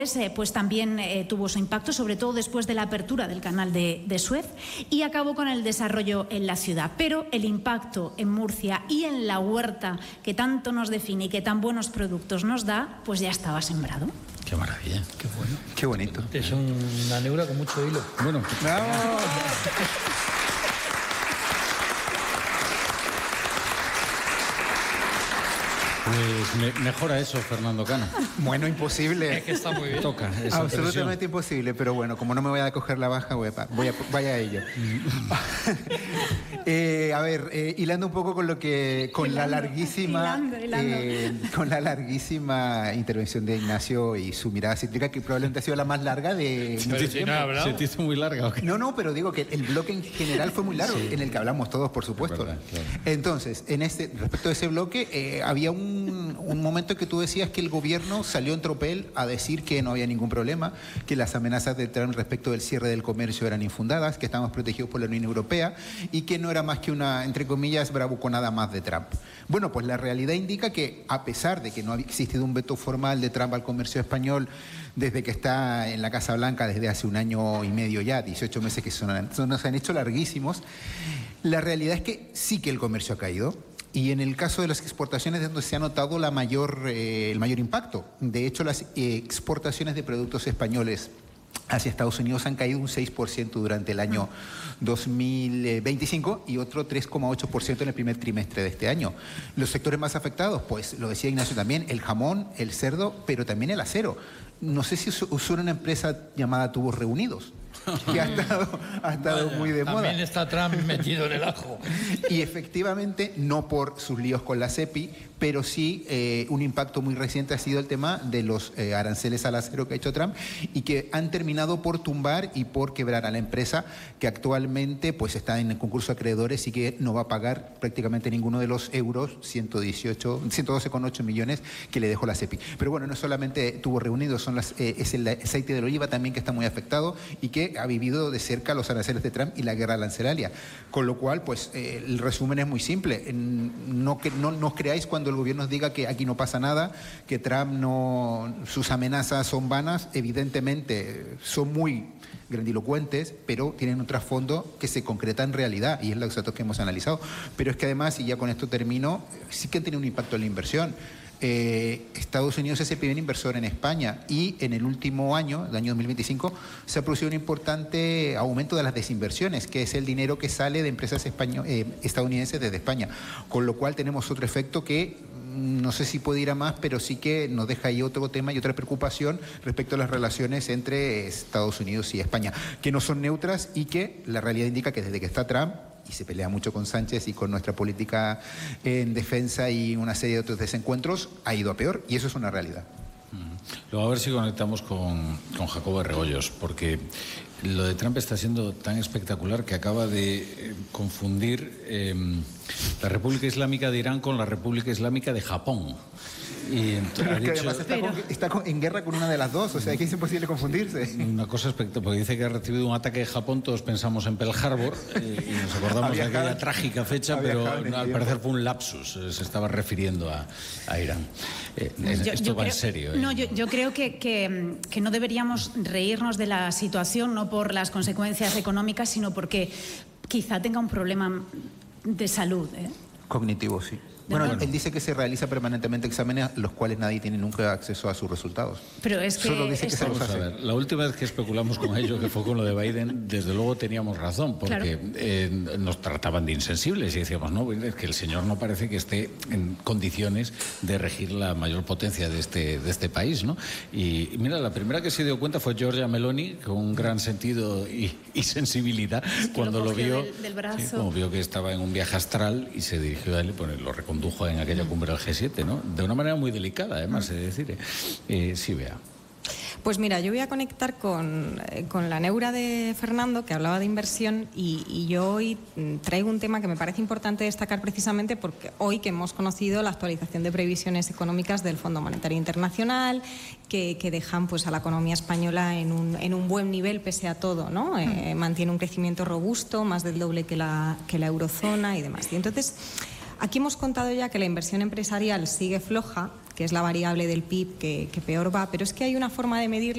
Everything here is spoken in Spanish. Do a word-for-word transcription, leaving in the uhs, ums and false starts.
pues también eh, tuvo su impacto, sobre todo después de la apertura del canal de, de Suez, y acabó con el desarrollo en la ciudad. Pero el impacto en Murcia y en la huerta, que tanto nos define y que tan buenos productos nos da, pues ya estaba sembrado. Qué maravilla, qué bueno. Qué bonito. Es una neura con mucho hilo. Bueno, ¡bravo! Pues me, mejora eso, Fernando Cano. Bueno, imposible. Es que está muy bien. Toca esa Absolutamente presión. imposible, pero bueno, como no me voy a coger la baja, voy a, voy a, vaya a ello. eh, a ver, eh, hilando un poco con lo que, con hilando, la larguísima, hilando, hilando. Eh, con la larguísima intervención de Ignacio y su mirada cítrica, que probablemente ha sido la más larga de mucho tiempo. Si no, ¿se te hizo muy larga o qué? No, no, pero digo que el bloque en general fue muy largo, sí, en el que hablamos todos, por supuesto. Verdad, claro. Entonces, en este, respecto a ese bloque, eh, había un Un, un momento que tú decías que el gobierno salió en tropel a decir que no había ningún problema, que las amenazas de Trump respecto del cierre del comercio eran infundadas, que estábamos protegidos por la Unión Europea y que no era más que una, entre comillas, bravuconada más de Trump. Bueno, pues la realidad indica que a pesar de que no ha existido un veto formal de Trump al comercio español desde que está en la Casa Blanca desde hace un año y medio ya, dieciocho meses que son, son, nos han hecho larguísimos, la realidad es que sí que el comercio ha caído. Y en el caso de las exportaciones es donde se ha notado la mayor, eh, el mayor impacto. De hecho, las eh, exportaciones de productos españoles hacia Estados Unidos han caído un seis por ciento durante el año dos mil veinticinco y otro tres coma ocho por ciento en el primer trimestre de este año. Los sectores más afectados, pues lo decía Ignacio también, el jamón, el cerdo, pero también el acero. No sé si usó una empresa llamada Tubos Reunidos, que ha estado, ha estado Vaya, muy de también moda. También está Trump metido en el ajo. Y efectivamente, no por sus líos con la CEPI, pero sí eh, un impacto muy reciente ha sido el tema de los eh, aranceles al acero que ha hecho Trump y que han terminado por tumbar y por quebrar a la empresa que actualmente pues está en el concurso de acreedores y que no va a pagar prácticamente ninguno de los euros, ciento dieciocho, ciento doce coma ocho millones que le dejó la CEPI. Pero bueno, no solamente Tubos Reunidos, son las, eh, es el aceite de oliva también que está muy afectado y que ha vivido de cerca los aranceles de Trump y la guerra arancelaria. Con lo cual, pues eh, el resumen es muy simple. No, que, no, no os creáis cuando el gobierno os diga que aquí no pasa nada, que Trump no, sus amenazas son vanas. Evidentemente son muy grandilocuentes, pero tienen un trasfondo que se concreta en realidad y es los datos que hemos analizado. Pero es que además, y ya con esto termino, sí que tiene un impacto en la inversión. Eh, Estados Unidos es el primer inversor en España y en el último año, el año dos mil veinticinco, se ha producido un importante aumento de las desinversiones, que es el dinero que sale de empresas español, eh, estadounidenses desde España, con lo cual tenemos otro efecto que no sé si puede ir a más, pero sí que nos deja ahí otro tema y otra preocupación respecto a las relaciones entre Estados Unidos y España, que no son neutras y que la realidad indica que desde que está Trump, y se pelea mucho con Sánchez y con nuestra política en defensa y una serie de otros desencuentros, ha ido a peor y eso es una realidad. Luego a ver si conectamos con, con Jacobo Rebollos, porque lo de Trump está siendo tan espectacular que acaba de eh, confundir eh, la República Islámica de Irán con la República Islámica de Japón. Y entonces, pero ha dicho, además está, con, está con, en guerra con una de las dos, o sea que es imposible confundirse. Una cosa espectacular, porque dice que ha recibido un ataque de Japón, todos pensamos en Pearl Harbor eh, y nos acordamos de aquella trágica fecha, pero no, al parecer fue un lapsus, eh, se estaba refiriendo a, a Irán. Eh, yo, esto yo va creo, en serio. ¿eh? No, yo, yo creo que, que, que no deberíamos reírnos de la situación, no por las consecuencias económicas, sino porque quizá tenga un problema de salud. ¿eh? Cognitivo, sí. Bueno, bueno, él dice que se realiza permanentemente exámenes a los cuales nadie tiene nunca acceso a sus resultados. Pero es que... Solo dice que se los hace. A ver, la última vez que especulamos con ello, que fue con lo de Biden, desde luego teníamos razón, porque claro. eh, nos trataban de insensibles y decíamos, no, es que el señor no parece que esté en condiciones de regir la mayor potencia de este, de este país, ¿no? Y, y mira, la primera que se dio cuenta fue Giorgia Meloni, con un gran sentido y, y sensibilidad, es que cuando lo, lo vio, del, del brazo. Sí, como vio que estaba en un viaje astral y se dirigió a él y pues, lo recondujo en aquella cumbre del G siete, ¿no? De una manera muy delicada, además, es decir, eh, sí, vea. Pues mira, yo voy a conectar con, eh, con la neura de Fernando, que hablaba de inversión, y, y yo hoy traigo un tema que me parece importante destacar precisamente porque hoy que hemos conocido la actualización de previsiones económicas del Fondo Monetario Internacional, que, que dejan pues, a la economía española en un, en un buen nivel pese a todo, ¿no? Eh, mantiene un crecimiento robusto, más del doble que la, que la eurozona y demás. Y entonces... Aquí hemos contado ya que la inversión empresarial sigue floja, que es la variable del P I B que, que peor va, pero es que hay una forma de medir